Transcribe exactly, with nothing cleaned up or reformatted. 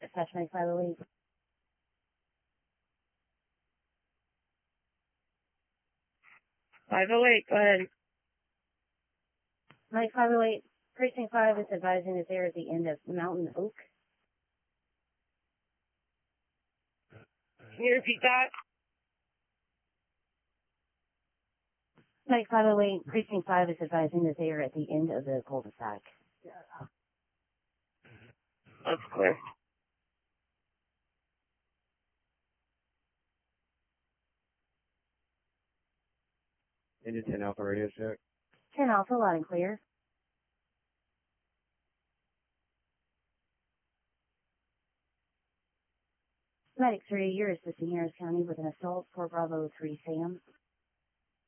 Dispatch Mike five oh eight. five oh eight, go ahead. Mike five oh eight, Precinct five is advising that they're at the end of Mountain Oak. Can you repeat that? Mike five oh eight, Precinct five is advising that they are at the end of the cul-de-sac. That's clear. Engine ten Alpha radio check. ten Alpha, loud and clear. Medic three, you're assisting Harris County with an assault for Bravo three Sam.